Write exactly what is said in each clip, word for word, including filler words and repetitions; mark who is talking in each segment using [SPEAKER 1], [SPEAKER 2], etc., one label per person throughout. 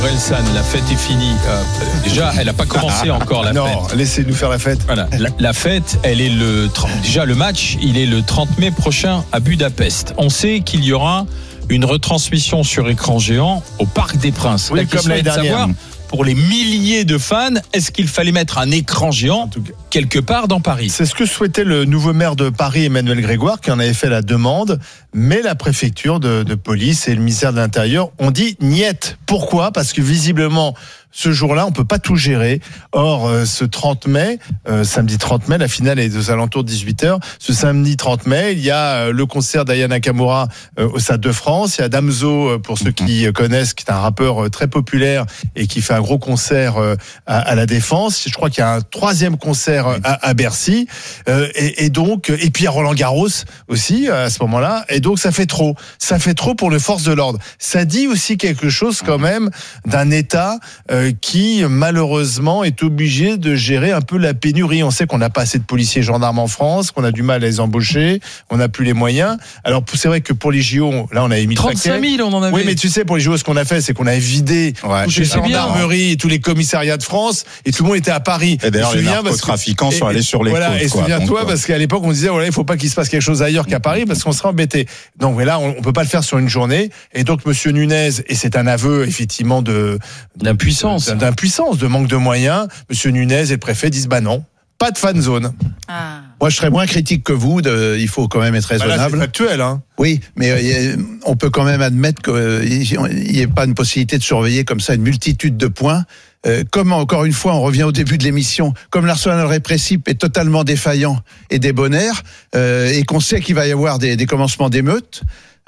[SPEAKER 1] Relsan, la fête est finie. Euh, déjà, elle n'a pas commencé encore la
[SPEAKER 2] non,
[SPEAKER 1] fête.
[SPEAKER 2] Non, laissez-nous faire la fête.
[SPEAKER 1] Voilà. La, la fête, elle est le déjà le match, il est le trente mai prochain à Budapest. On sait qu'il y aura une retransmission sur écran géant au Parc des Princes.
[SPEAKER 2] Oui,
[SPEAKER 1] la
[SPEAKER 2] comme l'année
[SPEAKER 1] est de
[SPEAKER 2] dernière.
[SPEAKER 1] savoir, pour les milliers de fans, est-ce qu'il fallait mettre un écran géant quelque part dans Paris?
[SPEAKER 2] C'est ce que souhaitait le nouveau maire de Paris, Emmanuel Grégoire, qui en avait fait la demande. Mais la préfecture de, de police et le ministère de l'Intérieur ont dit niet. Pourquoi ? Parce que visiblement, ce jour-là, on peut pas tout gérer. Or, euh, ce trente mai, euh, samedi trente mai, la finale est aux alentours de dix-huit heures. Ce samedi trente mai, il y a euh, le concert d'Aya Nakamura euh, au Stade de France. Il y a Damso, euh, pour ceux qui euh, connaissent, qui est un rappeur euh, très populaire et qui fait un gros concert euh, à, à la Défense. Je crois qu'il y a un troisième concert euh, à, à Bercy. Euh, et, et donc, et puis il y a Roland Garros aussi à ce moment-là. Et donc, ça fait trop. Ça fait trop pour les forces de l'ordre. Ça dit aussi quelque chose quand même d'un État euh, qui malheureusement est obligé de gérer un peu la pénurie. On sait qu'on n'a pas assez de policiers et gendarmes en France, qu'on a du mal à les embaucher, on n'a plus les moyens. Alors c'est vrai que pour les J O, là on avait mis
[SPEAKER 1] trente-cinq mille, on en avait.
[SPEAKER 2] Oui, mais tu sais, pour les J O, ce qu'on a fait, c'est qu'on a vidé
[SPEAKER 3] ouais,
[SPEAKER 2] toutes les gendarmeries et tous les commissariats de France, et tout le monde était à Paris.
[SPEAKER 3] Et d'ailleurs, les narcotrafiquants sont allés sur les
[SPEAKER 2] voilà,
[SPEAKER 3] côtes.
[SPEAKER 2] Et souviens-toi, parce qu'à l'époque, on disait, voilà, il faut pas qu'il se passe quelque chose ailleurs qu'à Paris, parce qu'on serait embêté. Donc, mais là, on, on peut pas le faire sur une journée. Et donc, Monsieur Nunez, et c'est un aveu, effectivement, de
[SPEAKER 1] d'impuissance,
[SPEAKER 2] d'impuissance, de manque de moyens. Monsieur Nunez et le préfet disent, bah non, pas de fan zone.
[SPEAKER 4] Ah.
[SPEAKER 5] Moi, je serais moins critique que vous. De, il faut quand même être raisonnable.
[SPEAKER 2] Bah là, c'est factuel, hein.
[SPEAKER 5] Oui, mais euh, on peut quand même admettre qu'il n'y ait pas une possibilité de surveiller comme ça une multitude de points. Euh, comme encore une fois, on revient au début de l'émission, comme l'arsenal répressif est totalement défaillant et débonnaire, euh, et qu'on sait qu'il va y avoir des, des commencements d'émeutes.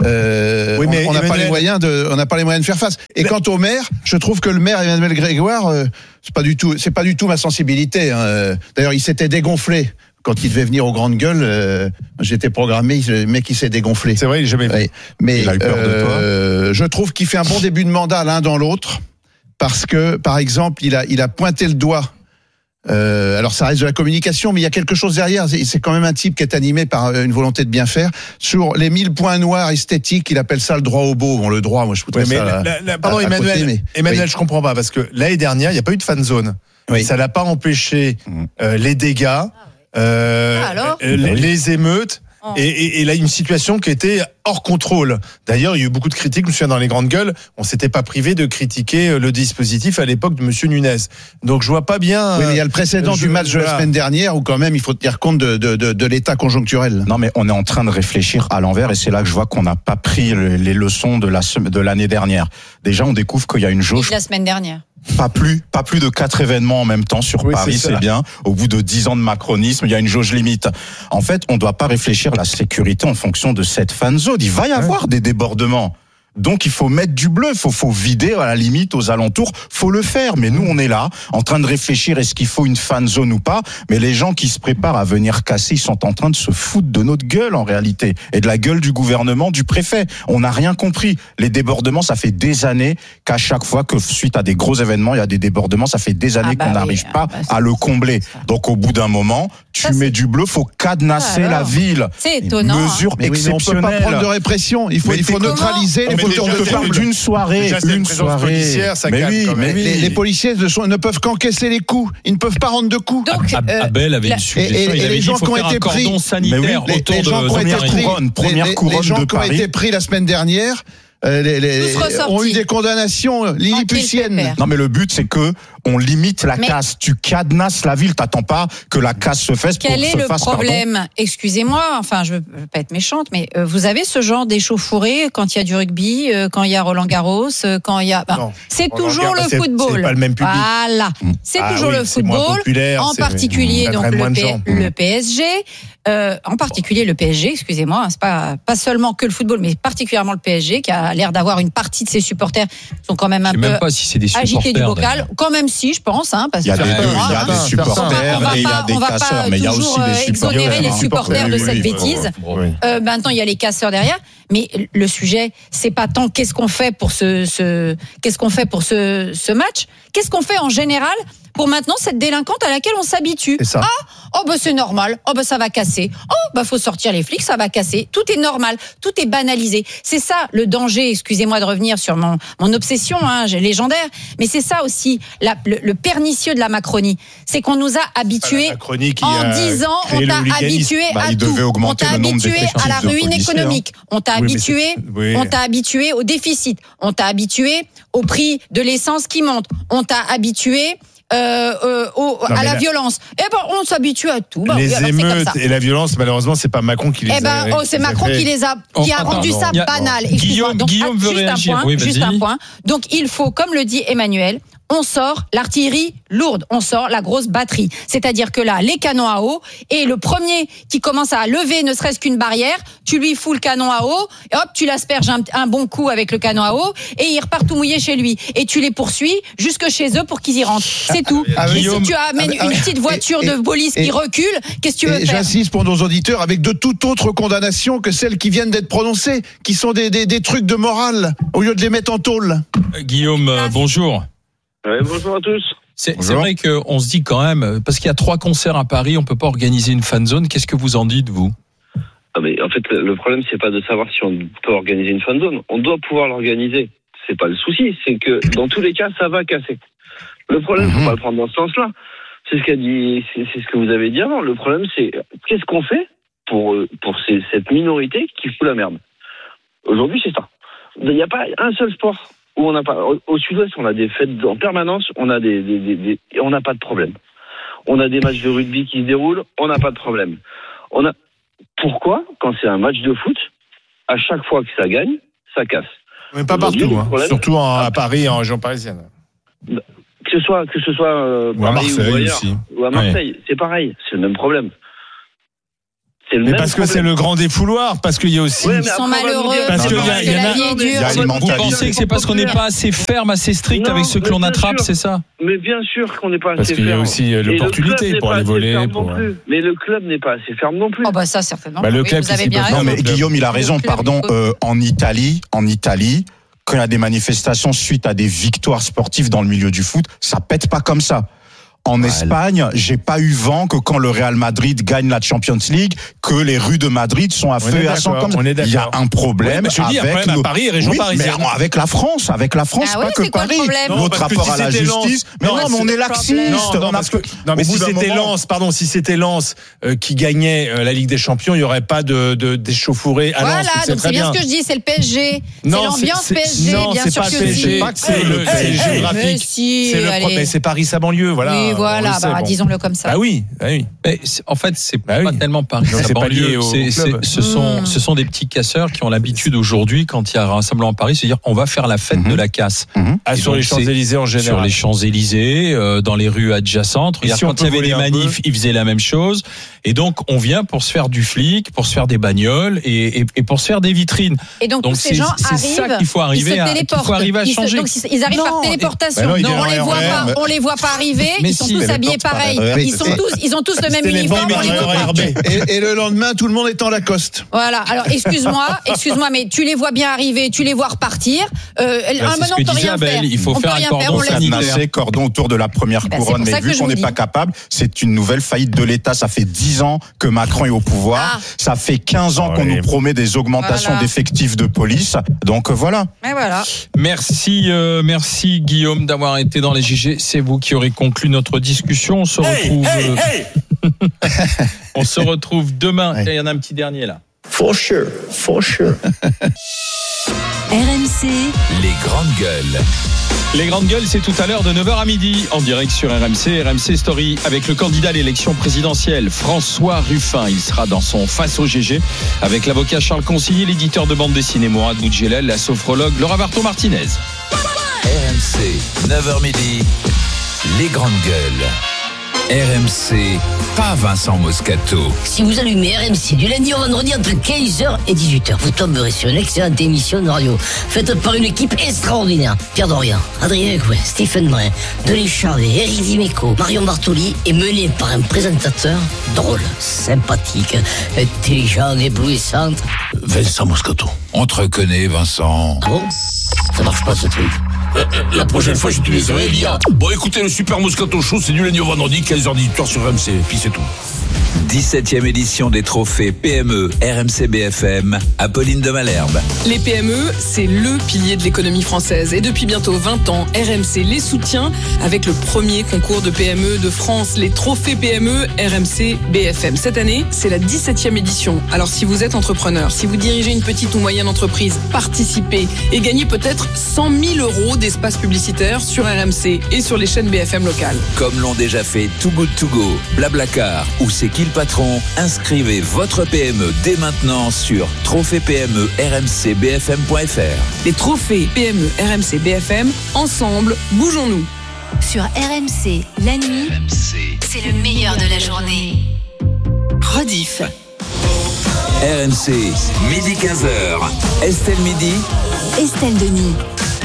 [SPEAKER 5] Euh,
[SPEAKER 2] oui, mais
[SPEAKER 5] on n'a
[SPEAKER 2] Emmanuel...
[SPEAKER 5] pas les moyens de, on n'a pas les moyens de faire face. Et mais... quant au maire, je trouve que le maire Emmanuel Grégoire, euh, c'est pas du tout, c'est pas du tout ma sensibilité. Hein. D'ailleurs, il s'était dégonflé quand il devait venir aux grandes gueules. Euh, j'étais programmé, le mec il s'est dégonflé.
[SPEAKER 2] C'est vrai, il est jamais venu.
[SPEAKER 5] Oui. Mais
[SPEAKER 3] il a eu peur
[SPEAKER 5] euh,
[SPEAKER 3] de toi.
[SPEAKER 5] Je trouve qu'il fait un bon début de mandat l'un dans l'autre, parce que, par exemple, il a, il a pointé le doigt. Euh, alors ça reste de la communication, mais il y a quelque chose derrière. C'est, c'est quand même un type qui est animé par une volonté de bien faire. Sur les mille points noirs esthétiques, il appelle ça le droit au beau. Bon, le droit, moi je voudrais
[SPEAKER 2] oui,
[SPEAKER 5] ça.
[SPEAKER 2] La, la, la, pardon, à, Emmanuel, à côté, mais, Emmanuel, oui. Je comprends pas, parce que l'année dernière, il n'y a pas eu de fan zone. Oui. Ça n'a pas empêché euh, les dégâts, euh, ah, alors euh, les, les émeutes. Oh. Et, et, et là, une situation qui était hors contrôle. D'ailleurs, il y a eu beaucoup de critiques. Je me souviens, dans les grandes gueules, on s'était pas privé de critiquer le dispositif à l'époque de Monsieur Nunez. Donc, je vois pas bien.
[SPEAKER 5] Oui, mais il y a le précédent
[SPEAKER 2] je,
[SPEAKER 5] du match
[SPEAKER 2] voilà.
[SPEAKER 5] de la semaine dernière où quand même il faut tenir compte de, de, de, de l'état conjoncturel.
[SPEAKER 3] Non, mais on est en train de réfléchir à l'envers, et c'est là que je vois qu'on n'a pas pris les leçons de la de l'année dernière. Déjà, on découvre qu'il y a une jauge.
[SPEAKER 4] La semaine dernière.
[SPEAKER 3] Pas plus, pas plus de quatre événements en même temps sur
[SPEAKER 2] oui,
[SPEAKER 3] Paris, c'est, c'est bien. Au bout de dix ans de macronisme, il y a une jauge limite. En fait, on ne doit pas réfléchir à la sécurité en fonction de cette fan zone. Il va y avoir ouais. des débordements. Donc il faut mettre du bleu, il faut, faut vider à la limite aux alentours, faut le faire. Mais nous on est là, en train de réfléchir, est-ce qu'il faut une fan zone ou pas? Mais les gens qui se préparent à venir casser, ils sont en train de se foutre de notre gueule en réalité, et de la gueule du gouvernement, du préfet. On n'a rien compris. Les débordements, ça fait des années qu'à chaque fois que suite à des gros événements, il y a des débordements, ça fait des années ah bah qu'on n'arrive oui, pas bah à le combler. Donc au bout d'un moment, tu ça, mets c'est... du bleu, faut cadenasser ah, la ville.
[SPEAKER 4] C'est étonnant.
[SPEAKER 3] Mesure
[SPEAKER 5] hein. exceptionnelle. On peut pas prendre de répression. Il faut, il faut neutraliser les.
[SPEAKER 3] On te parle d'une soirée,
[SPEAKER 2] déjà,
[SPEAKER 3] une soirée.
[SPEAKER 2] Ça
[SPEAKER 3] mais oui, mais oui.
[SPEAKER 5] Les, les policiers ne, sont, ne peuvent qu'encaisser les coups. Ils ne peuvent pas rendre de coups.
[SPEAKER 4] Donc,
[SPEAKER 1] euh, Abel avait la... une suggestion.
[SPEAKER 5] Et, et,
[SPEAKER 1] il avait
[SPEAKER 5] et les
[SPEAKER 1] dit
[SPEAKER 5] gens
[SPEAKER 1] qu'il faut
[SPEAKER 5] qui ont
[SPEAKER 1] faire
[SPEAKER 5] été
[SPEAKER 1] un cordon
[SPEAKER 5] pris,
[SPEAKER 1] sanitaire
[SPEAKER 5] oui,
[SPEAKER 1] autour
[SPEAKER 5] les, les gens
[SPEAKER 1] de
[SPEAKER 5] qui ont
[SPEAKER 1] première
[SPEAKER 5] été pris,
[SPEAKER 3] couronne, première
[SPEAKER 5] les,
[SPEAKER 3] couronne
[SPEAKER 5] les gens
[SPEAKER 3] de
[SPEAKER 5] qui ont
[SPEAKER 3] Paris.
[SPEAKER 5] été pris la semaine dernière. Euh, les, les, ont eu des condamnations lilliputiennes.
[SPEAKER 3] Non mais le but c'est que on limite la
[SPEAKER 4] mais
[SPEAKER 3] casse. Tu cadenasses la ville, t'attends pas que la casse se fasse.
[SPEAKER 4] Quel
[SPEAKER 3] pour
[SPEAKER 4] est
[SPEAKER 3] se
[SPEAKER 4] le
[SPEAKER 3] fasse,
[SPEAKER 4] problème?
[SPEAKER 3] pardon.
[SPEAKER 4] Excusez-moi, enfin je veux, je veux pas être méchante, mais euh, vous avez ce genre d'échauffourée quand il y a du rugby, euh, quand il y a Roland Garros, euh, quand il y a. Ben, non, c'est Roland toujours Garros, le
[SPEAKER 2] c'est,
[SPEAKER 4] football.
[SPEAKER 2] C'est pas le même public.
[SPEAKER 4] Voilà, c'est
[SPEAKER 2] ah,
[SPEAKER 4] toujours
[SPEAKER 2] oui,
[SPEAKER 4] le football, en particulier donc le, P- le P S G. Euh, en particulier le P S G, excusez-moi, c'est pas pas seulement que le football, mais particulièrement le P S G qui a l'air d'avoir une partie de ses supporters qui sont quand même un
[SPEAKER 1] je
[SPEAKER 4] peu
[SPEAKER 1] même pas si c'est des
[SPEAKER 4] agités du bocal.
[SPEAKER 1] D'ailleurs.
[SPEAKER 4] Quand même si, je pense, hein, parce
[SPEAKER 3] il y a
[SPEAKER 4] que
[SPEAKER 3] des, deux, il y a des supporters
[SPEAKER 4] et il y a des
[SPEAKER 3] casseurs, mais il y a aussi des supporters.
[SPEAKER 4] Exonérer les supporters de cette
[SPEAKER 3] oui,
[SPEAKER 4] bêtise.
[SPEAKER 3] oui, oui.
[SPEAKER 4] Euh, maintenant, il y a les casseurs derrière. Mais le sujet, c'est pas tant qu'est-ce qu'on fait pour ce, ce qu'est-ce qu'on fait pour ce, ce match, qu'est-ce qu'on fait en général pour maintenant cette délinquante à laquelle on s'habitue.
[SPEAKER 2] C'est ça.
[SPEAKER 4] Ah, oh bah c'est normal. Oh bah ça va casser. Oh bah faut sortir les flics, ça va casser. Tout est normal, tout est banalisé. C'est ça le danger. Excusez-moi de revenir sur mon mon obsession, hein, légendaire. Mais c'est ça aussi la, le, le pernicieux de la Macronie, c'est qu'on nous a habitués en dix ans, on t'a habitué
[SPEAKER 3] bah,
[SPEAKER 4] à tout. On t'a habitué à la ruine
[SPEAKER 3] de
[SPEAKER 4] économique. On t'a
[SPEAKER 2] oui,
[SPEAKER 4] habitué,
[SPEAKER 2] oui.
[SPEAKER 4] on t'a habitué au déficit. On t'a habitué au prix de l'essence qui monte. On t'a habitué Euh, euh, au, non, à la, la violence. Eh ben, on s'habitue à tout. Ben,
[SPEAKER 2] les
[SPEAKER 4] oui, alors,
[SPEAKER 2] émeutes
[SPEAKER 4] c'est
[SPEAKER 2] et la violence, malheureusement, c'est pas Macron qui les
[SPEAKER 4] eh ben,
[SPEAKER 2] a.
[SPEAKER 4] Oh, c'est Macron
[SPEAKER 2] fait.
[SPEAKER 4] qui les a, qui
[SPEAKER 1] oh,
[SPEAKER 4] a rendu
[SPEAKER 1] pardon.
[SPEAKER 4] ça banal.
[SPEAKER 1] Guillaume,
[SPEAKER 4] Donc,
[SPEAKER 1] Guillaume veut
[SPEAKER 4] juste
[SPEAKER 1] réagir.
[SPEAKER 4] Un point,
[SPEAKER 1] oui,
[SPEAKER 4] juste un point. Donc, il faut, comme le dit Emmanuel, on sort l'artillerie lourde, on sort la grosse batterie. C'est-à-dire que là, les canons à eau, et le premier qui commence à lever ne serait-ce qu'une barrière, tu lui fous le canon à eau, et hop, tu l'asperges un, un bon coup avec le canon à eau, et il repart tout mouillé chez lui. Et tu les poursuis jusque chez eux pour qu'ils y rentrent. C'est tout.
[SPEAKER 5] Ah,
[SPEAKER 4] et
[SPEAKER 5] Guillaume,
[SPEAKER 4] si tu amènes
[SPEAKER 5] ah,
[SPEAKER 4] une petite voiture
[SPEAKER 5] et,
[SPEAKER 4] de police
[SPEAKER 5] et,
[SPEAKER 4] qui recule, qu'est-ce que tu veux
[SPEAKER 5] et
[SPEAKER 4] faire?
[SPEAKER 5] J'insiste pour nos auditeurs, avec de toute autre condamnation que celles qui viennent d'être prononcées, qui sont des, des, des trucs de morale, au lieu de les mettre en tôle.
[SPEAKER 1] Euh, Guillaume, euh, bonjour.
[SPEAKER 6] Ouais, bonjour à tous.
[SPEAKER 1] C'est, c'est vrai qu'on se dit quand même, parce qu'il y a trois concerts à Paris, on peut pas organiser une fan zone. Qu'est-ce que vous en dites, vous?
[SPEAKER 6] Ah mais en fait, le problème, c'est pas de savoir si on peut organiser une fan zone. On doit pouvoir l'organiser. C'est pas le souci. C'est que dans tous les cas, ça va casser. Le problème, faut pas le prendre dans ce sens-là. C'est ce qu'a dit, c'est, c'est ce que vous avez dit avant. Le problème, c'est qu'est-ce qu'on fait pour pour ces, cette minorité qui fout la merde. Aujourd'hui, c'est ça. Il n'y a pas un seul sport où on n'a pas. Au Sud-Ouest, on a des fêtes en permanence. On a des, des, des, des on n'a pas de problème. On a des matchs de rugby qui se déroulent. On n'a pas de problème. On a. Pourquoi, quand c'est un match de foot, à chaque fois que ça gagne, ça casse?
[SPEAKER 2] Mais pas partout, hein. Problème, surtout en, à Paris, en région parisienne.
[SPEAKER 6] Que ce soit, que ce soit euh,
[SPEAKER 2] ou à
[SPEAKER 6] Paris
[SPEAKER 2] Marseille
[SPEAKER 6] ou ailleurs,
[SPEAKER 2] aussi.
[SPEAKER 6] Ou à Marseille,
[SPEAKER 2] ouais.
[SPEAKER 6] C'est pareil, c'est le même problème.
[SPEAKER 2] C'est le mais même parce problème. Que c'est le grand défouloir, parce qu'il y a aussi.
[SPEAKER 4] Ouais, ils sont malheureux.
[SPEAKER 2] Parce qu'il y a, il y en a.
[SPEAKER 1] Vous pensez que c'est parce qu'on n'est pas assez ferme, assez strict non, avec ceux que l'on attrape,
[SPEAKER 6] sûr.
[SPEAKER 1] C'est ça?
[SPEAKER 6] Mais bien sûr qu'on n'est pas
[SPEAKER 2] parce
[SPEAKER 6] assez ferme.
[SPEAKER 2] Parce qu'il y a aussi l'opportunité pour aller voler. Pour...
[SPEAKER 6] Mais le club n'est pas assez ferme non plus.
[SPEAKER 4] Oh bah ça certainement.
[SPEAKER 2] Bah, le
[SPEAKER 4] oui,
[SPEAKER 2] club,
[SPEAKER 4] vous avez bien
[SPEAKER 3] raison. Non mais Guillaume, il a raison. Pardon. Euh, en Italie, en Italie. Quand il y a des manifestations suite à des victoires sportives dans le milieu du foot, ça pète pas comme ça. En ouais, Espagne, j'ai pas eu vent que quand le Real Madrid gagne la Champions League, que les rues de Madrid sont à feu et à sang comme ça. Il y a un problème
[SPEAKER 2] oui, dis,
[SPEAKER 3] avec
[SPEAKER 2] le... à Paris, région
[SPEAKER 3] oui,
[SPEAKER 2] parisienne.
[SPEAKER 3] Mais avec la France, avec la France,
[SPEAKER 4] ah
[SPEAKER 3] pas
[SPEAKER 4] oui,
[SPEAKER 3] que Paris.
[SPEAKER 2] Non,
[SPEAKER 3] Notre rapport à la justice. Mais non, mais on est laxiste.
[SPEAKER 2] Non, non, parce que, non mais si c'était Lens, pardon, si c'était Lens euh, qui gagnait euh, la Ligue des Champions, il y aurait pas de de d'échauffourée à Lens.
[SPEAKER 4] Voilà, donc c'est bien ce que je dis, c'est le P S G, c'est l'ambiance P S G, bien sûr que si.
[SPEAKER 2] C'est le géographique. C'est c'est Paris sa banlieue, voilà.
[SPEAKER 4] Oui, voilà, disons-le comme ça.
[SPEAKER 2] Ah oui, ah oui.
[SPEAKER 1] Mais en fait, c'est
[SPEAKER 2] bah
[SPEAKER 1] pas
[SPEAKER 2] oui.
[SPEAKER 1] tellement Paris.
[SPEAKER 2] Non, c'est pas lié au
[SPEAKER 1] c'est, c'est, ce sont, mmh. ce sont des petits casseurs qui ont l'habitude aujourd'hui, quand il y a un rassemblement à Paris, de se dire on va faire la fête mmh. de la casse.
[SPEAKER 2] Mmh. Ah, sur les Champs-Élysées en général.
[SPEAKER 1] Sur les Champs-Élysées, euh, dans les rues adjacentes. Si quand il y avait des manifs, ils faisaient la même chose. Et donc, on vient pour se faire du flic, pour se faire des bagnoles et, et, et pour se faire des vitrines.
[SPEAKER 4] Et donc, donc tous ces gens
[SPEAKER 1] c'est
[SPEAKER 4] arrivent,
[SPEAKER 1] ça qu'il faut arriver à, qu'il faut arriver à changer.
[SPEAKER 4] Ils, se, donc, ils arrivent non, par téléportation.
[SPEAKER 2] Et, bah non,
[SPEAKER 4] non, on les voit pas, on les voit pas arriver. Mais ils sont si, tous habillés pareil. Ils sont tous, ils ont tous le même uniforme. On les voit pas.
[SPEAKER 5] Et, et le lendemain, tout le monde est en Lacoste.
[SPEAKER 4] Voilà. Alors, excuse-moi, excuse-moi, mais tu les vois bien arriver, tu les vois repartir. Euh,
[SPEAKER 1] bah,
[SPEAKER 4] un moment, on peut rien faire.
[SPEAKER 1] Il faut faire un cordon
[SPEAKER 3] sanitaire, cordon autour de la première couronne. Mais vu qu'on n'est pas capable, c'est une nouvelle faillite de l'État. Ça fait dix ans que Macron est au pouvoir. Ça fait quinze ans qu'on nous promet des augmentations d'effectifs de police. Donc voilà.
[SPEAKER 4] Mais voilà.
[SPEAKER 1] Merci, euh, merci Guillaume d'avoir été dans les J G. C'est vous qui aurez conclu notre discussion. On se retrouve.
[SPEAKER 2] Hey, hey, hey.
[SPEAKER 1] On se retrouve demain. Il y en a un petit dernier là.
[SPEAKER 7] For sure, for sure.
[SPEAKER 8] R M C,
[SPEAKER 9] les grandes gueules.
[SPEAKER 1] Les grandes gueules, c'est tout à l'heure de neuf heures à midi, en direct sur R M C, R M C Story, avec le candidat à l'élection présidentielle, François Ruffin. Il sera dans son Face au G G, avec l'avocat Charles Consigny, l'éditeur de bande dessinée Mourad Boudjelal, la sophrologue Laura Barto-Martinez.
[SPEAKER 9] R M C, neuf heures midi, les grandes gueules. R M C, pas Vincent Moscato.
[SPEAKER 10] Si vous allumez R M C du lundi au vendredi entre quinze heures et dix-huit heures, vous tomberez sur une excellente émission de radio faite par une équipe extraordinaire. Pierre Dorian, Adrien Couet, Stephen Brun, Denis Charvet, Eric Dimeco, Marion Bartoli est menée par un présentateur drôle, sympathique, intelligent, éblouissant.
[SPEAKER 9] Vincent Moscato. On te reconnaît, Vincent.
[SPEAKER 10] Ah bon? Ça marche pas ce truc.
[SPEAKER 11] Euh, euh, la prochaine fois, j'utiliserai l'I A. Bon, écoutez, le Super Moscato Show, c'est du lundi au vendredi, quinze heures dix-huit heures sur R M C, et puis c'est tout.
[SPEAKER 9] dix-septième édition des trophées P M E R M C B F M, Apolline de Malherbe.
[SPEAKER 12] Les P M E, c'est le pilier de l'économie française. Et depuis bientôt vingt ans, R M C les soutient avec le premier concours de P M E de France, les trophées P M E R M C B F M. Cette année, c'est la dix-septième édition. Alors si vous êtes entrepreneur, si vous dirigez une petite ou moyenne entreprise, participez et gagnez peut-être cent mille euros d'espace publicitaire sur R M C et sur les chaînes B F M locales.
[SPEAKER 9] Comme l'ont déjà fait Too Good To Go, Blablacar ou C'est qui le patron, inscrivez votre P M E dès maintenant sur trophée P M E R M C B F M point F R.
[SPEAKER 12] Les trophées P M E R M C B F M, ensemble, bougeons-nous.
[SPEAKER 8] Sur R M C, la nuit,
[SPEAKER 9] R M C.
[SPEAKER 8] c'est le meilleur de la journée.
[SPEAKER 12] Rediff.
[SPEAKER 9] R M C, midi quinze heures. Estelle Midi.
[SPEAKER 8] Estelle Denis.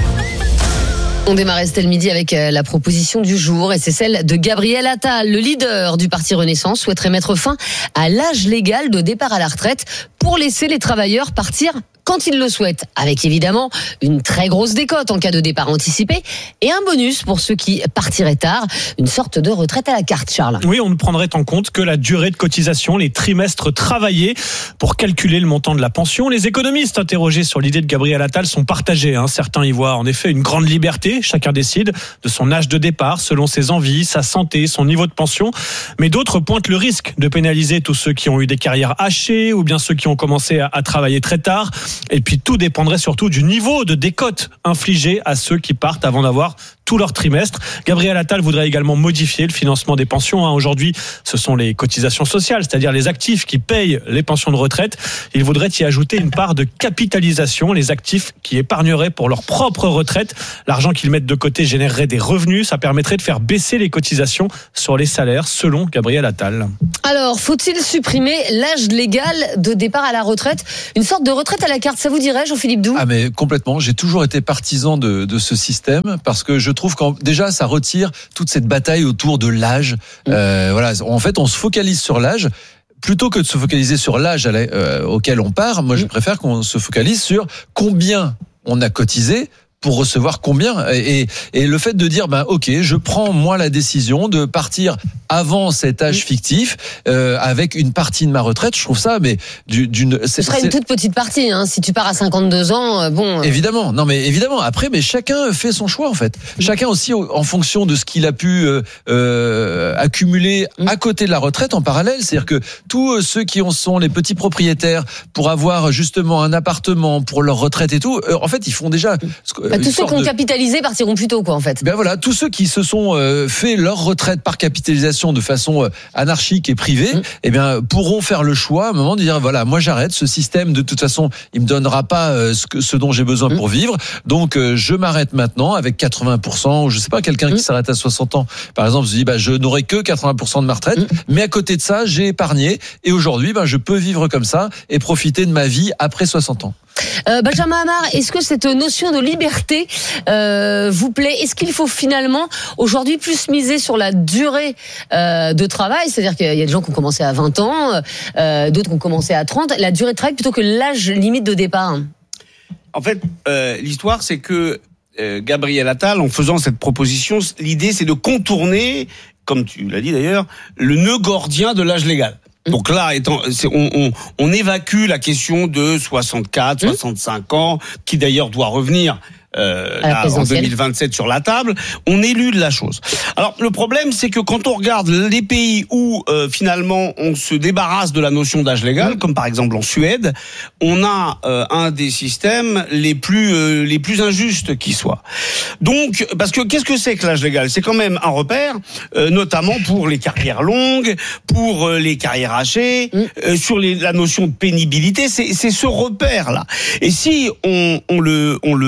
[SPEAKER 13] On démarre Estelle Midi avec la proposition du jour et c'est celle de Gabriel Attal. Le leader du parti Renaissance souhaiterait mettre fin à l'âge légal de départ à la retraite pour laisser les travailleurs partir quand ils le souhaitent, avec évidemment une très grosse décote en cas de départ anticipé et un bonus pour ceux qui partiraient tard, une sorte de retraite à la carte, Charles.
[SPEAKER 14] Oui, on ne prendrait en compte que la durée de cotisation, les trimestres travaillés pour calculer le montant de la pension. Les économistes interrogés sur l'idée de Gabriel Attal sont partagés. Hein. Certains y voient en effet une grande liberté, chacun décide de son âge de départ selon ses envies, sa santé, son niveau de pension. Mais d'autres pointent le risque de pénaliser tous ceux qui ont eu des carrières hachées ou bien ceux qui ont commencé à, à travailler très tard. Et puis tout dépendrait surtout du niveau de décote infligé à ceux qui partent avant d'avoir tout leur trimestre. Gabriel Attal voudrait également modifier le financement des pensions. Aujourd'hui, ce sont les cotisations sociales, c'est-à-dire les actifs qui payent les pensions de retraite. Il voudrait y ajouter une part de capitalisation, les actifs qui épargneraient pour leur propre retraite. L'argent qu'ils mettent de côté générerait des revenus. Ça permettrait de faire baisser les cotisations sur les salaires, selon Gabriel Attal.
[SPEAKER 13] Alors, faut-il supprimer l'âge légal de départ à la retraite? Une sorte de retraite à la carte, ça vous dirait, Jean-Philippe Doux?
[SPEAKER 15] Ah mais complètement, j'ai toujours été partisan de, de ce système parce que je trouve qu'en déjà ça retire toute cette bataille autour de l'âge. Mmh. Euh, voilà, en fait, on se focalise sur l'âge. Plutôt que de se focaliser sur l'âge euh, auquel on part, moi je préfère qu'on se focalise sur combien on a cotisé pour recevoir combien. Et, et le fait de dire, ben ok, je prends moi la décision de partir avant cet âge fictif euh, avec une partie de ma retraite, je trouve ça, mais d'une.
[SPEAKER 13] Ce serait une toute petite partie, hein. Si tu pars à cinquante-deux ans, euh, bon.
[SPEAKER 15] Évidemment, non mais évidemment. Après, mais chacun fait son choix en fait. Chacun aussi en fonction de ce qu'il a pu euh, euh, accumuler à côté de la retraite en parallèle. C'est-à-dire que tous ceux qui en sont les petits propriétaires pour avoir justement un appartement pour leur retraite et tout, euh, en fait, ils font déjà.
[SPEAKER 13] Bah, tous ceux qui ont de... capitalisé partiront plus tôt, quoi, en fait.
[SPEAKER 15] Ben voilà, tous ceux qui se sont euh, fait leur retraite par capitalisation de façon euh, anarchique et privée, mmh. eh bien, pourront faire le choix à un moment de dire voilà, moi j'arrête ce système. De toute façon, il me donnera pas euh, ce, que, ce dont j'ai besoin mmh. pour vivre. Donc, euh, je m'arrête maintenant avec quatre-vingts pour cent. Ou je sais pas, quelqu'un mmh. qui s'arrête à soixante ans, par exemple, se dit bah je n'aurai que quatre-vingts pour cent de ma retraite, mmh. mais à côté de ça, j'ai épargné et aujourd'hui, ben je peux vivre comme ça et profiter de ma vie après soixante ans.
[SPEAKER 13] Euh, Benjamin Amar, est-ce que cette notion de liberté euh, vous plaît? Est-ce qu'il faut finalement aujourd'hui plus miser sur la durée euh, de travail? C'est-à-dire qu'il y a des gens qui ont commencé à vingt ans, euh, d'autres qui ont commencé à trente. La durée de travail plutôt que l'âge limite de départ.
[SPEAKER 16] En fait, euh, l'histoire, c'est que euh, Gabriel Attal, en faisant cette proposition, l'idée, c'est de contourner, comme tu l'as dit d'ailleurs, le nœud gordien de l'âge légal. Donc là, étant, on, on, on évacue la question de soixante-quatre, mmh. soixante-cinq ans, qui d'ailleurs doit revenir euh, là, en deux mille vingt-sept sur la table. On élude la chose. Alors le problème, c'est que quand on regarde les pays où euh, finalement on se débarrasse de la notion d'âge légal, mmh. comme par exemple en Suède, on a euh, un des systèmes les plus euh, les plus injustes qui soit. Donc, parce que qu'est-ce que c'est que l'âge légal? C'est quand même un repère, euh, notamment pour les carrières longues, pour euh, les carrières hachées, mmh. euh, sur les, la notion de pénibilité. C'est, c'est ce repère-là. Et si on, on le on le on le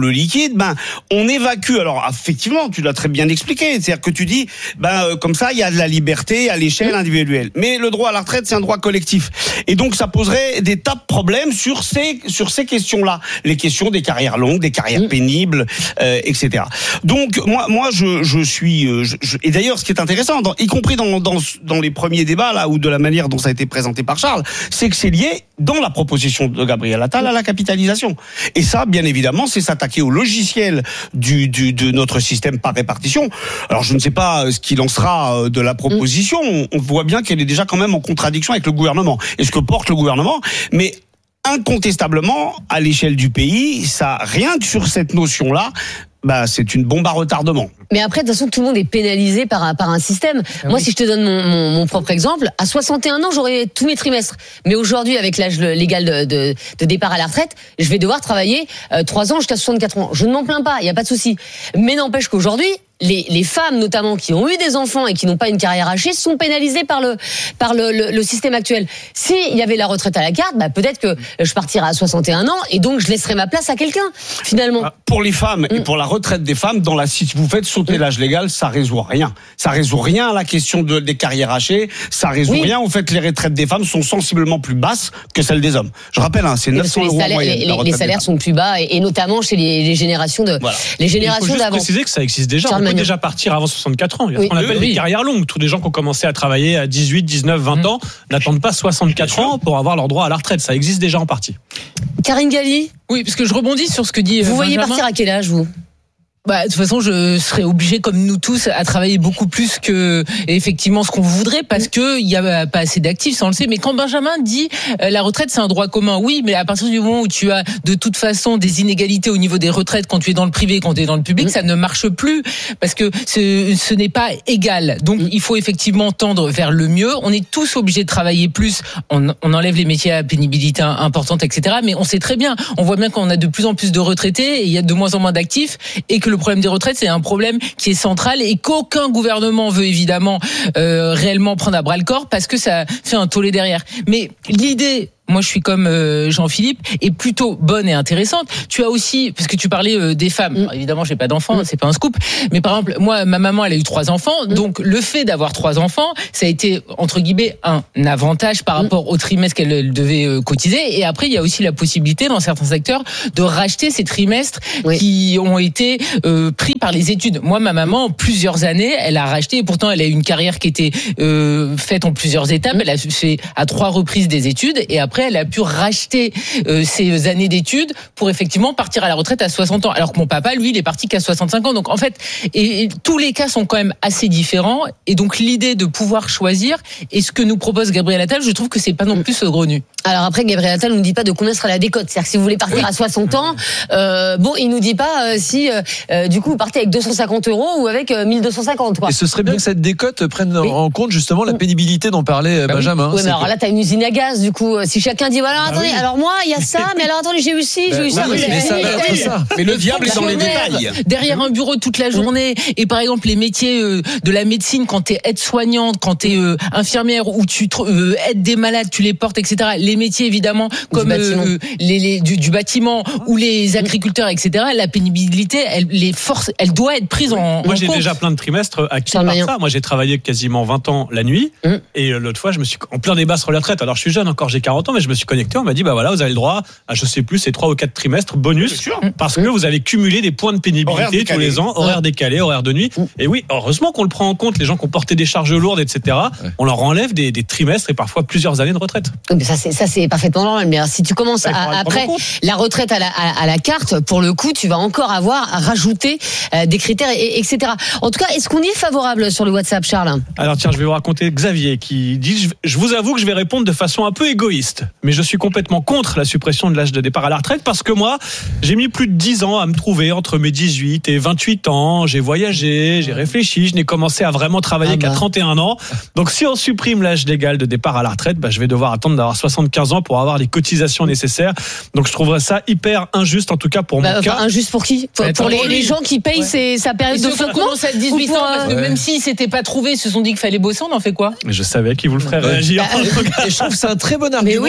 [SPEAKER 16] le liquide, ben on évacue. Alors effectivement, tu l'as très bien expliqué, c'est-à-dire que tu dis, ben euh, comme ça, il y a de la liberté à l'échelle individuelle. Mais le droit à la retraite, c'est un droit collectif, et donc ça poserait des tas de problèmes sur ces sur ces questions-là, les questions des carrières longues, des carrières pénibles, euh, et cetera. Donc moi, moi, je, je suis, je, je, et d'ailleurs, ce qui est intéressant, dans, y compris dans, dans dans les premiers débats là, ou de la manière dont ça a été présenté par Charles, c'est que c'est lié dans la proposition de Gabriel Attal à la capitalisation. Et ça, bien évidemment, c'est s'attaquer au logiciel du, du de notre système par répartition. Alors, je ne sais pas ce qu'il en sera de la proposition. On, on voit bien qu'elle est déjà quand même en contradiction avec le gouvernement et ce que porte le gouvernement, mais incontestablement, à l'échelle du pays, ça, rien que sur cette notion-là, bah, c'est une bombe à retardement.
[SPEAKER 13] Mais après, de toute façon, tout le monde est pénalisé par, par un système. Ah Moi, oui. si je te donne mon, mon, mon propre exemple, à soixante et un ans, j'aurai tous mes trimestres. Mais aujourd'hui, avec l'âge légal de, de, de départ à la retraite, je vais devoir travailler euh, trois ans jusqu'à soixante-quatre ans. Je ne m'en plains pas, il n'y a pas de souci. Mais n'empêche qu'aujourd'hui, les, les femmes, notamment, qui ont eu des enfants et qui n'ont pas une carrière hachée, sont pénalisées par le, par le, le, le système actuel. S'il y avait la retraite à la carte, bah, peut-être que je partirais à soixante et un ans et donc je laisserais ma place à quelqu'un, finalement.
[SPEAKER 16] Pour les femmes et pour la retraite des femmes, dans la, si vous faites sauter l'âge légal, ça résout rien. Ça résout rien à la question de, des carrières hachées, ça résout oui. rien au fait que les retraites des femmes sont sensiblement plus basses que celles des hommes. Je rappelle, hein, c'est neuf cents euros en moyenne.
[SPEAKER 13] Les, les, les salaires sont plus bas et, et notamment chez les, les générations de, voilà. les générations d'avant.
[SPEAKER 14] Il faut juste préciser que ça existe déjà. On peut déjà partir avant soixante-quatre ans. Il y a ce qu'on appelle oui. des carrières longues. Tous les gens qui ont commencé à travailler à dix-huit, dix-neuf, vingt mmh. ans n'attendent pas soixante-quatre ans pour avoir leur droit à la retraite. Ça existe déjà en partie.
[SPEAKER 13] Karine Galli.
[SPEAKER 17] Oui, parce que je rebondis sur ce que dit
[SPEAKER 13] Vous
[SPEAKER 17] Benjamin.
[SPEAKER 13] voyez partir à quel âge, vous ?
[SPEAKER 17] Bah, de toute façon, je serais obligé, comme nous tous, à travailler beaucoup plus que effectivement ce qu'on voudrait, parce que il y a pas assez d'actifs, ça on le sait. Mais quand Benjamin dit euh, la retraite c'est un droit commun, oui, mais à partir du moment où tu as de toute façon des inégalités au niveau des retraites quand tu es dans le privé, quand tu es dans le public, mmh. ça ne marche plus parce que ce, ce n'est pas égal. Donc mmh. il faut effectivement tendre vers le mieux. On est tous obligés de travailler plus. On, on enlève les métiers à pénibilité importante, et cetera. Mais on sait très bien, on voit bien qu'on a de plus en plus de retraités et il y a de moins en moins d'actifs et que le problème des retraites, c'est un problème qui est central et qu'aucun gouvernement veut évidemment euh, réellement prendre à bras le corps parce que ça fait un tollé derrière. Mais l'idée, moi je suis comme euh, Jean-Philippe, est plutôt bonne et intéressante. Tu as aussi, parce que tu parlais euh, des femmes, alors, évidemment j'ai pas d'enfants, mmh. c'est pas un scoop, mais par exemple moi ma maman elle a eu trois enfants, mmh. donc le fait d'avoir trois enfants, ça a été entre guillemets un avantage par rapport mmh. au trimestre qu'elle devait euh, cotiser, et après il y a aussi la possibilité dans certains secteurs de racheter ces trimestres oui. qui ont été euh, pris par les études. Moi ma maman plusieurs années elle a racheté, et pourtant elle a eu une carrière qui était euh, faite en plusieurs étapes, mmh. elle a fait à trois reprises des études et après elle a pu racheter euh, ses années d'études pour effectivement partir à la retraite à soixante ans. Alors que mon papa, lui, il est parti qu'à soixante-cinq ans. Donc en fait, et, et, tous les cas sont quand même assez différents. Et donc l'idée de pouvoir choisir, et ce que nous propose Gabriel Attal, je trouve que c'est pas non plus saugrenu.
[SPEAKER 13] Alors après, Gabriel Attal nous dit pas de combien sera la décote. C'est-à-dire que si vous voulez partir oui. à soixante ans, euh, bon, il nous dit pas euh, si euh, du coup vous partez avec deux cent cinquante euros ou avec euh, mille deux cent cinquante. Quoi.
[SPEAKER 15] Et ce serait bien que cette décote prenne oui. en compte justement la pénibilité dont parlait bah Benjamin.
[SPEAKER 13] Oui, oui mais alors
[SPEAKER 15] que...
[SPEAKER 13] là, t'as une usine à gaz. Du coup, si chacun dit voilà, attendez, ah oui. alors moi, il y a ça, mais alors attendez, j'ai eu ci, j'ai eu ça.
[SPEAKER 15] Oui, mais, ça,
[SPEAKER 16] mais, ça. mais le diable est dans les détails.
[SPEAKER 17] Derrière un bureau toute la journée, et par exemple les métiers euh, de la médecine, quand t'es aide-soignante, quand t'es euh, infirmière, ou tu euh, aides des malades, tu les portes, et cetera. Les métiers évidemment comme euh, les, les du, du bâtiment ou les agriculteurs, et cetera. La pénibilité, elle, les forces, elle doit être prise en,
[SPEAKER 14] Moi,
[SPEAKER 17] en
[SPEAKER 14] j'ai
[SPEAKER 17] compte.
[SPEAKER 14] déjà plein de trimestres acquis par ça. Moi, j'ai travaillé quasiment vingt ans la nuit, mmh. et l'autre fois, je me suis en plein débat sur la retraite. Alors, je suis jeune encore, j'ai quarante ans, mais je me suis connecté. On m'a dit, bah voilà, vous avez le droit à, je sais plus, c'est trois ou quatre trimestres bonus, parce que vous avez cumulé des points de pénibilité tous les ans, horaires décalés, horaires de nuit. Et oui, heureusement qu'on le prend en compte. Les gens qui ont porté des charges lourdes, et cetera. Ouais. On leur enlève des, des trimestres et parfois plusieurs années de retraite.
[SPEAKER 13] Mais ça, c'est ça, c'est parfaitement normal. Mais alors, si tu commences à, après la retraite à la, à, à la carte, pour le coup, tu vas encore avoir à rajouter euh, des critères, et, etc. En tout cas, est-ce qu'on y est favorable sur le WhatsApp, Charles ?
[SPEAKER 14] Alors tiens, je vais vous raconter Xavier qui dit je, je vous avoue que je vais répondre de façon un peu égoïste, mais je suis complètement contre la suppression de l'âge de départ à la retraite parce que moi, j'ai mis plus de dix ans à me trouver entre mes dix-huit et vingt-huit ans. J'ai voyagé, j'ai réfléchi, je n'ai commencé à vraiment travailler ah bah. qu'à trente et un ans. Donc si on supprime l'âge légal de départ à la retraite, bah, je vais devoir attendre d'avoir soixante-quinze ans pour avoir les cotisations nécessaires. Donc je trouverais ça hyper injuste, en tout cas pour
[SPEAKER 13] bah,
[SPEAKER 14] mon
[SPEAKER 13] enfin,
[SPEAKER 14] cas.
[SPEAKER 13] Injuste pour qui ? Pour, pour les, les gens qui payent ouais. ces, sa période de flottement.
[SPEAKER 17] Commence à dix-huit ans, parce que ouais. même s'ils s'étaient pas trouvés, ils se sont dit qu'il fallait bosser, on en fait quoi ?
[SPEAKER 14] Je savais qu'ils vous le feraient réagir.
[SPEAKER 15] Et je trouve que c'est un très bon argument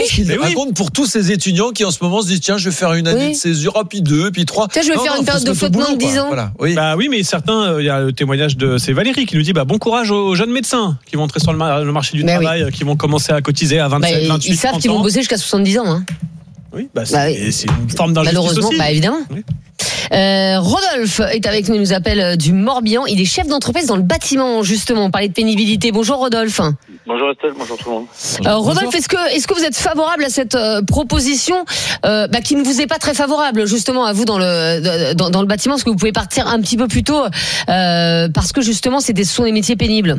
[SPEAKER 15] oui. ce qu'il raconte oui. pour tous ces étudiants qui en ce moment se disent tiens, je vais faire une année oui. de césure, puis deux, puis trois.
[SPEAKER 13] Tiens, je vais non, faire non, une période de flottement de dix ans.
[SPEAKER 14] Voilà. Oui. Bah oui, mais certains, il y a le témoignage de c'est Valérie qui nous dit bah bon courage aux jeunes médecins qui vont entrer sur le, mar- le marché du mais travail, oui. qui vont commencer à cotiser à vingt-sept,
[SPEAKER 13] bah,
[SPEAKER 14] vingt-huit,
[SPEAKER 13] ils savent qu'ils vont bosser jusqu'à soixante-dix ans. Hein.
[SPEAKER 14] Oui, bah c'est, bah oui. c'est une forme d'injustice
[SPEAKER 13] malheureusement,
[SPEAKER 14] aussi.
[SPEAKER 13] Bah évidemment. Oui. Euh, Rodolphe est avec nous, il nous appelle du Morbihan. Il est chef d'entreprise dans le bâtiment, justement. On parlait de pénibilité. Bonjour Rodolphe.
[SPEAKER 6] Bonjour Estelle, bonjour tout le monde.
[SPEAKER 13] Euh, Rodolphe, est-ce que, est-ce que vous êtes favorable à cette euh, proposition euh, bah, qui ne vous est pas très favorable, justement, à vous dans le, dans, dans le bâtiment? Est-ce que vous pouvez partir un petit peu plus tôt euh, parce que, justement, c'est des, ce sont des métiers pénibles?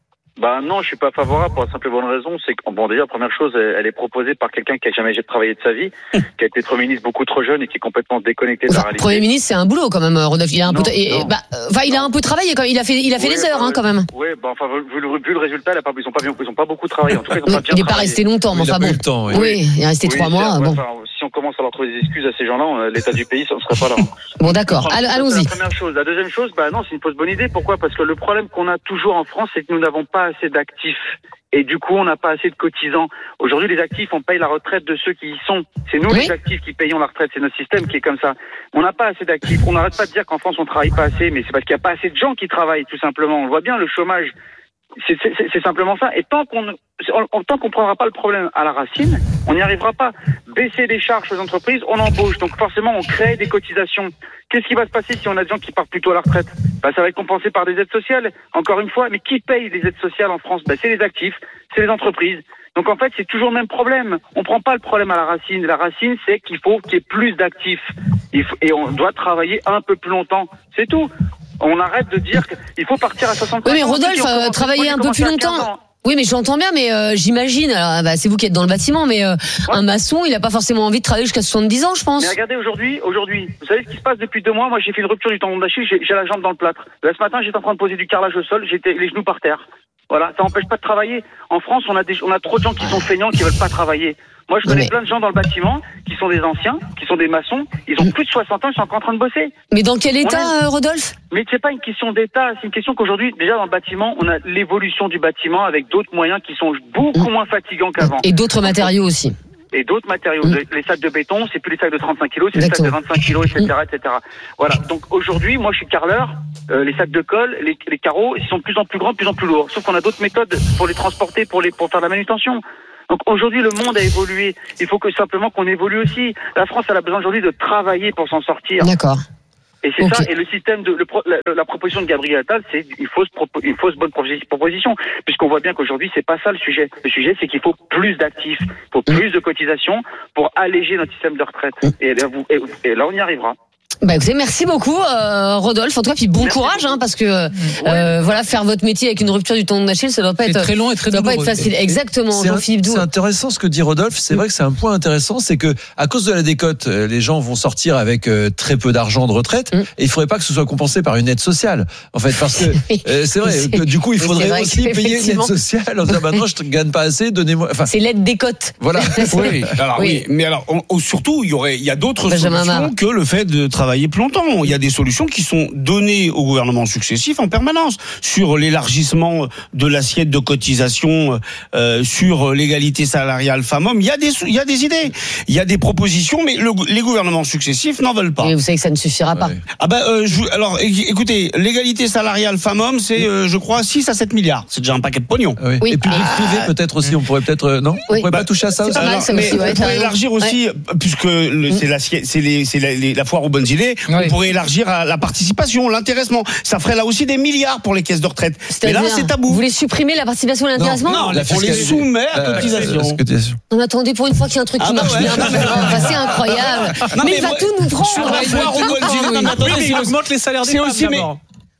[SPEAKER 6] Bah non, je suis pas favorable pour la simple et bonne raison, c'est que bon déjà première chose, elle, elle est proposée par quelqu'un qui a jamais travaillé de sa vie, qui a été Premier ministre beaucoup trop jeune et qui est complètement déconnecté de la réalité.
[SPEAKER 13] Premier ministre, c'est un boulot quand même, Rodolphe. Il a un non, peu, et, bah, enfin, il a un peu travaillé quand même. Il a fait, il a fait oui, les heures, bah, hein, quand même.
[SPEAKER 6] Oui, bah enfin vu le, vu le résultat, ils ont pas, ils ont pas, ils ont pas beaucoup travaillé. En tout cas, ils ont pas bien
[SPEAKER 13] il n'est pas resté longtemps, mais enfin bon.
[SPEAKER 15] Temps, oui.
[SPEAKER 13] oui, il est resté trois mois. Bon.
[SPEAKER 6] Si on commence à leur trouver des excuses à ces gens-là, l'état du pays, ça ne serait pas là.
[SPEAKER 13] Bon, d'accord. Allons-y.
[SPEAKER 6] La première chose. La deuxième chose, bah non, c'est une fausse bonne idée. Pourquoi? Parce que le problème qu'on a toujours en France, c'est que nous n'avons pas assez d'actifs. Et du coup, on n'a pas assez de cotisants. Aujourd'hui, les actifs, on paye la retraite de ceux qui y sont. C'est nous, oui. les actifs, qui payons la retraite. C'est notre système qui est comme ça. On n'a pas assez d'actifs. On n'arrête pas de dire qu'en France, on travaille pas assez, mais c'est parce qu'il n'y a pas assez de gens qui travaillent, tout simplement. On le voit bien, le chômage. C'est, c'est, c'est simplement ça. Et tant qu'on on, tant qu'on prendra pas le problème à la racine, on n'y arrivera pas. Baisser les charges aux entreprises, on embauche. Donc forcément, on crée des cotisations. Qu'est-ce qui va se passer si on a des gens qui partent plutôt à la retraite? Bah, ça va être compensé par des aides sociales. Encore une fois, mais qui paye les aides sociales en France? Bah, c'est les actifs, c'est les entreprises. Donc en fait, c'est toujours le même problème. On prend pas le problème à la racine. La racine, c'est qu'il faut qu'il y ait plus d'actifs. Il faut, et on doit travailler un peu plus longtemps. C'est tout. On arrête de dire qu'il faut partir à soixante-cinq ans.
[SPEAKER 13] Oui, mais Rodolphe, euh, travailler un peu plus longtemps. Oui, mais j'entends bien, mais euh, j'imagine, alors, bah, c'est vous qui êtes dans le bâtiment, mais euh, ouais. un maçon, il n'a pas forcément envie de travailler jusqu'à soixante-dix ans, je pense.
[SPEAKER 6] Mais regardez, aujourd'hui, aujourd'hui, vous savez ce qui se passe depuis deux mois? Moi, j'ai fait une rupture du tendon d'Achille, j'ai, j'ai la jambe dans le plâtre. Là, ce matin, j'étais en train de poser du carrelage au sol, j'étais les genoux par terre. Voilà, ça n'empêche pas de travailler. En France, on a des, on a trop de gens qui sont feignants, qui veulent pas travailler. Moi, je connais mais... plein de gens dans le bâtiment qui sont des anciens, qui sont des maçons. Ils ont plus de soixante ans, ils sont encore en train de bosser.
[SPEAKER 13] Mais dans quel état, a... euh, Rodolphe?
[SPEAKER 6] Mais c'est pas une question d'état, c'est une question qu'aujourd'hui, déjà dans le bâtiment, on a l'évolution du bâtiment avec d'autres moyens qui sont beaucoup moins fatigants qu'avant.
[SPEAKER 13] Et d'autres matériaux aussi.
[SPEAKER 6] Et d'autres matériaux. Mmh. Les sacs de béton, c'est plus les sacs de trente-cinq kilos, c'est Exactement. les sacs de vingt-cinq kilos, et cetera, et cetera. Voilà. Donc aujourd'hui, moi, je suis carreleur. Euh, les sacs de colle, les, les carreaux, ils sont de plus en plus grands, de plus en plus lourds. Sauf qu'on a d'autres méthodes pour les transporter, pour les, pour faire la manutention. Donc aujourd'hui, le monde a évolué. Il faut que simplement qu'on évolue aussi. La France, elle a besoin aujourd'hui de travailler pour s'en sortir.
[SPEAKER 13] D'accord.
[SPEAKER 6] Et c'est okay. ça, et le système de le, la, la proposition de Gabriel Attal, c'est une fausse, une fausse bonne proposition, puisqu'on voit bien qu'aujourd'hui c'est pas ça le sujet. Le sujet, c'est qu'il faut plus d'actifs, il faut plus de cotisations pour alléger notre système de retraite. Et là, vous, et, et là on y arrivera.
[SPEAKER 13] Bah écoutez, merci beaucoup euh, Rodolphe. En tout cas, puis bon merci courage, hein, parce que euh, ouais. voilà, faire votre métier avec une rupture du tendon d'Achille, ça doit pas
[SPEAKER 17] c'est
[SPEAKER 13] être
[SPEAKER 17] très long et très
[SPEAKER 13] ça doit
[SPEAKER 17] douloureux.
[SPEAKER 13] pas être facile. Exactement.
[SPEAKER 15] C'est,
[SPEAKER 13] Jean-Philippe Doux.
[SPEAKER 15] C'est intéressant ce que dit Rodolphe. C'est vrai que c'est un point intéressant, c'est que à cause de la décote, les gens vont sortir avec euh, très peu d'argent de retraite, mm. et il faudrait pas que ce soit compensé par une aide sociale. En fait, parce que euh, c'est vrai. C'est, que, du coup, il faudrait aussi payer une aide sociale. En disant, bah non, je ne gagne pas assez, donnez-moi. Enfin,
[SPEAKER 13] c'est l'aide décote.
[SPEAKER 15] Voilà.
[SPEAKER 16] oui. Alors oui. oui. Mais alors, on, surtout, il y aurait, il y a d'autres
[SPEAKER 13] Benjamin
[SPEAKER 16] solutions
[SPEAKER 13] Mar.
[SPEAKER 16] que le fait de travailler plus longtemps. Il y a des solutions qui sont données aux gouvernements successifs en permanence sur l'élargissement de l'assiette de cotisation, euh, sur l'égalité salariale femmes-hommes. Il y a des, il y a des idées, il y a des propositions, mais le, les gouvernements successifs n'en veulent pas.
[SPEAKER 13] Et vous savez que ça ne suffira pas.
[SPEAKER 15] Ouais.
[SPEAKER 16] Ah ben, euh, je, alors, écoutez, l'égalité salariale femmes-hommes, c'est, euh, je crois, six à sept milliards. C'est déjà un paquet de pognon.
[SPEAKER 15] Oui. Oui. Et public ah. privé, peut-être aussi. On pourrait peut-être, euh, non? Oui. On pourrait bah, pas toucher à ça aussi.
[SPEAKER 16] Alors,
[SPEAKER 13] ça
[SPEAKER 16] mais
[SPEAKER 13] aussi, ouais,
[SPEAKER 16] on pourrait élargir aussi, ouais. puisque le, c'est la, c'est les, c'est la, les, la foire aux bonnes idées. Oui. On pourrait élargir à la participation, l'intéressement. Ça ferait là aussi des milliards pour les caisses de retraite.
[SPEAKER 13] C'est-à-dire,
[SPEAKER 16] mais là, c'est tabou.
[SPEAKER 13] Vous voulez supprimer la participation et l'intéressement?
[SPEAKER 16] Non, non, on les soumet à cotisation.
[SPEAKER 13] Non, attendez, pour une fois qu'il y a un truc qui ah marche ouais. bien, enfin, c'est incroyable. Non, mais, mais il va moi, tout nous prendre.
[SPEAKER 14] Sur la foire aux bonnes idées. Non, mais il augmente les salaires des femmes. C'est aussi, mais Pardon ?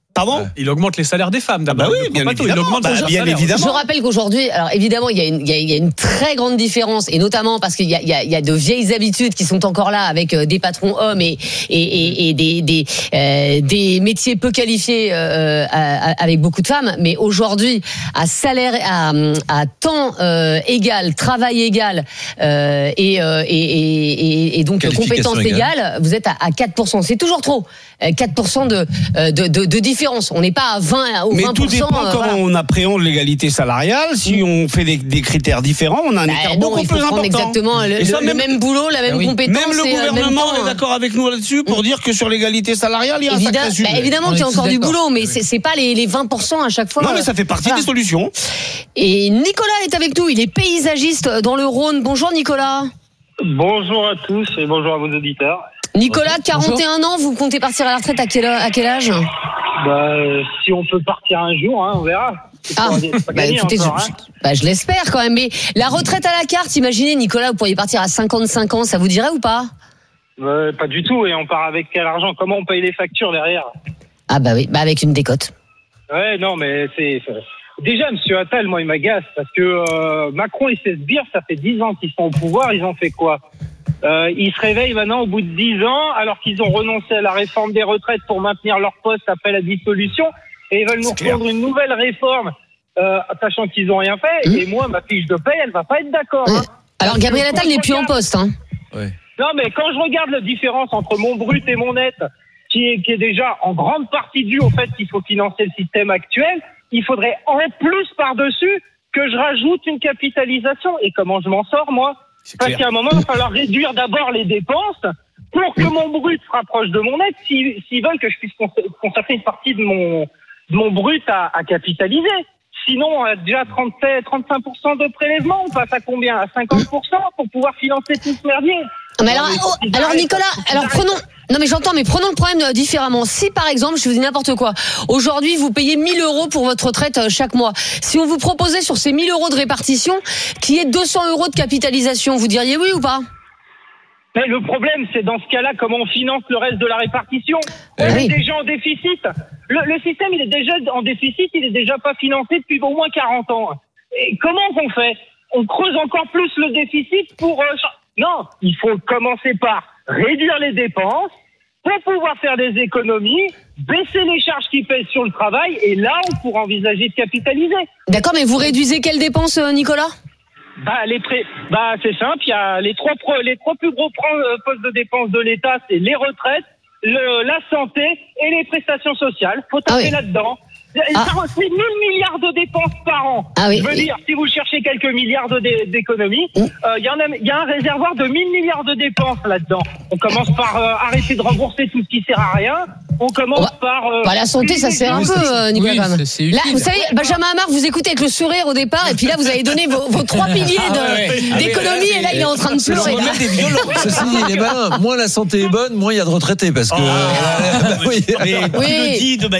[SPEAKER 14] Il augmente les salaires des femmes d'abord.
[SPEAKER 16] Bah oui, bien évidemment.
[SPEAKER 14] Il augmente
[SPEAKER 16] bah, bien évidemment.
[SPEAKER 13] Je rappelle qu'aujourd'hui, alors évidemment, il y a une, il y a, il y a une très grande différence, et notamment parce qu'il y a, il y a, il y a de vieilles habitudes qui sont encore là avec des patrons hommes et et et, et des des euh, des métiers peu qualifiés euh, avec beaucoup de femmes. Mais aujourd'hui, à salaire, à, à temps euh, égal, travail égal euh, et, euh, et, et et donc compétences égales, vous êtes à, à quatre pour cent. C'est toujours trop. quatre pour cent de, de, de, de différence. On n'est pas à vingt ou
[SPEAKER 16] mais
[SPEAKER 13] vingt pour cent.
[SPEAKER 16] Mais tout dépend
[SPEAKER 13] euh,
[SPEAKER 16] comment
[SPEAKER 13] voilà.
[SPEAKER 16] on appréhende l'égalité salariale. Si on fait des, des critères différents, on a un
[SPEAKER 13] bah,
[SPEAKER 16] écart
[SPEAKER 13] non,
[SPEAKER 16] beaucoup
[SPEAKER 13] il faut
[SPEAKER 16] plus
[SPEAKER 13] prendre
[SPEAKER 16] important.
[SPEAKER 13] exactement le,
[SPEAKER 16] ça,
[SPEAKER 13] le,
[SPEAKER 16] même,
[SPEAKER 13] le même boulot, la même
[SPEAKER 16] bah oui.
[SPEAKER 13] compétence.
[SPEAKER 16] Même le
[SPEAKER 13] et,
[SPEAKER 16] gouvernement
[SPEAKER 13] même temps,
[SPEAKER 16] est d'accord avec nous là-dessus pour dire que sur l'égalité salariale, il y a
[SPEAKER 13] Évidemment,
[SPEAKER 16] un sacré sujet.
[SPEAKER 13] bah, évidemment qu'il y a encore du boulot, mais c'est, c'est pas les, les vingt pour cent à chaque fois.
[SPEAKER 16] Non, mais ça fait partie voilà. des solutions.
[SPEAKER 13] Et Nicolas est avec nous, il est paysagiste dans le Rhône. Bonjour Nicolas.
[SPEAKER 18] Bonjour à tous et bonjour à vos auditeurs.
[SPEAKER 13] Nicolas, quarante et un ans, vous comptez partir à la retraite à quel, à quel âge?
[SPEAKER 18] Bah, euh, si on peut partir un jour, hein, on verra.
[SPEAKER 13] Ah, bah, écoutez,
[SPEAKER 18] encore,
[SPEAKER 13] je,
[SPEAKER 18] hein.
[SPEAKER 13] bah, je l'espère quand même. Mais la retraite à la carte, imaginez Nicolas, vous pourriez partir à cinquante-cinq ans, ça vous dirait ou pas?
[SPEAKER 18] euh, Pas du tout, et on part avec quel argent? Comment on paye les factures derrière?
[SPEAKER 13] Ah bah oui, bah avec une décote.
[SPEAKER 18] Ouais, non, mais c'est... c'est... Déjà, monsieur Attal, moi, il m'agace, parce que euh, Macron et ses sbires, ça fait dix ans qu'ils sont au pouvoir, ils ont fait quoi? Euh, ils se réveillent maintenant au bout de dix ans, alors qu'ils ont renoncé à la réforme des retraites pour maintenir leur poste après la dissolution, et ils veulent nous prendre une nouvelle réforme, euh, sachant qu'ils n'ont rien fait. Mmh. Et moi, ma fiche de paye, elle va pas être d'accord. Hein.
[SPEAKER 13] Alors, Gabriel Attal n'est plus en poste. Hein.
[SPEAKER 18] Ouais. Non, mais quand je regarde la différence entre mon brut et mon net, qui est, qui est déjà en grande partie due au fait qu'il faut financer le système actuel, il faudrait en plus par-dessus que je rajoute une capitalisation. Et comment je m'en sors, moi? Parce qu'à un moment, il va falloir réduire d'abord les dépenses pour que mon brut se rapproche de mon net, s'ils, s'ils veulent que je puisse consacrer une partie de mon, de mon brut à, à capitaliser. Sinon, on a déjà trente-sept, trente-cinq pour cent de prélèvement. On passe à combien? À cinquante pour cent pour pouvoir financer tout ce merdier.
[SPEAKER 13] Mais alors, oh, alors Nicolas, alors prenons, non mais j'entends, mais prenons le problème différemment. Si par exemple, je vous dis n'importe quoi, aujourd'hui vous payez mille euros pour votre retraite chaque mois. Si on vous proposait sur ces mille euros de répartition qu'il y ait deux cents euros de capitalisation, vous diriez oui ou pas?
[SPEAKER 18] Mais le problème, c'est dans ce cas-là, comment on finance le reste de la répartition. On
[SPEAKER 13] oui.
[SPEAKER 18] est déjà en déficit. Le, le système, il est déjà en déficit, il est déjà pas financé depuis au moins quarante ans. Et comment on fait? On creuse encore plus le déficit pour... Euh, non, il faut commencer par réduire les dépenses pour pouvoir faire des économies, baisser les charges qui pèsent sur le travail, et là, on pourra envisager de capitaliser.
[SPEAKER 13] D'accord, mais vous réduisez quelles dépenses, Nicolas?
[SPEAKER 18] Bah, les pré... bah, c'est simple, il y a les trois, pro... les trois plus gros postes de dépenses de l'État, c'est les retraites, le... la santé et les prestations sociales. Faut taper ah oui. là-dedans. Ah. C'est mille milliards de dépenses par an.
[SPEAKER 13] Ah oui.
[SPEAKER 18] Je veux dire, si vous cherchez quelques milliards de dé... d'économies, il mmh. euh, y en a, il y a un réservoir de mille milliards de dépenses là-dedans. On commence par euh, arrêter de rembourser tout ce qui sert à rien. On commence
[SPEAKER 13] bah,
[SPEAKER 18] par... Euh,
[SPEAKER 13] bah, la santé, ça sert un peu, euh, Nicolas. Oui, c'est, c'est là, vous savez, Benjamin Hamar, vous écoutez avec le sourire au départ, et puis là, vous avez donné vos, vos trois piliers de, ah ouais, ouais. d'économie, ah, et là, il est en train de pleurer.
[SPEAKER 15] Ceci dit, il est malin. Moins la santé est bonne, moins il y a de retraités, parce que...
[SPEAKER 16] Oh, euh, bah, oui. Mais,
[SPEAKER 13] oui.
[SPEAKER 16] tu le dis de